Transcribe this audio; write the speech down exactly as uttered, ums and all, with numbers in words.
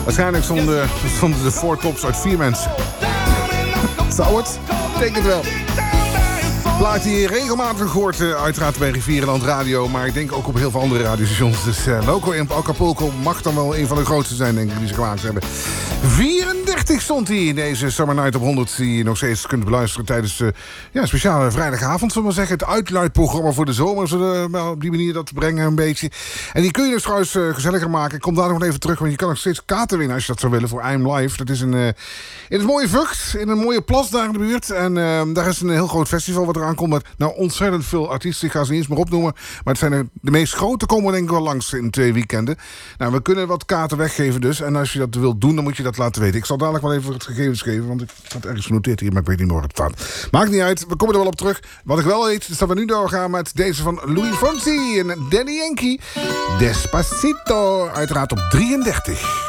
Waarschijnlijk stonden, stonden de Four Tops uit vier mensen. Zou het? Ik denk het wel. Plaat die je regelmatig hoort, uh, uiteraard bij Rivierenland Radio, maar ik denk ook op heel veel andere radiostations. Dus uh, Loco in Acapulco mag dan wel een van de grootste zijn, denk ik, die ze gemaakt hebben. vierendertig stond hij in deze Summer Night op honderd, die je nog steeds kunt beluisteren tijdens uh, ja, een speciale vrijdagavond, zullen we maar zeggen. Het uitluidprogramma voor de zomer, zullen we op die manier dat brengen een beetje. En die kun je dus trouwens uh, gezelliger maken. Ik kom daar nog even terug, want je kan nog steeds kaarten winnen als je dat zou willen voor I'm Live. Dat is een, uh, in het mooie Vught, in een mooie plas daar in de buurt. En uh, daar is een heel groot festival wat eraan komt met nou ontzettend veel artiesten. Ik ga ze niet eens meer opnoemen, maar het zijn er, de meest grote komen denk ik wel langs in twee weekenden. Nou, we kunnen wat kaarten weggeven dus. En als je dat wilt doen, dan moet je dat laten weten. Ik zal dadelijk wel even het gegevens geven, want ik had ergens genoteerd hier, maar ik weet niet meer waar het staat. Maakt niet uit, we komen er wel op terug. Wat ik wel weet, is dat we nu doorgaan met deze van Louis Fonsi en Daddy Yankee. Despacito, uiteraard op drieëndertig.